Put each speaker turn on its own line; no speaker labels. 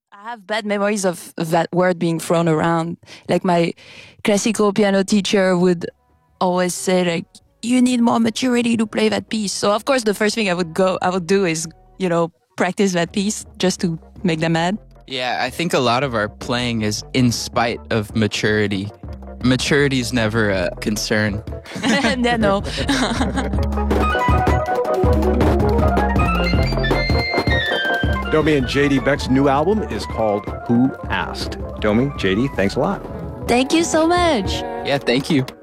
I have bad memories of that word being thrown around. Like my classical piano teacher would always say like, you need more maturity to play that piece. So of course the first thing I would do is, practice that piece just to make them mad.
Yeah, I think a lot of our playing is in spite of maturity. Maturity is never a concern.
Yeah, no.
Domi and JD Beck's new album is called Who Asked. Domi, JD, thanks a lot.
Thank you so much.
Yeah, thank you.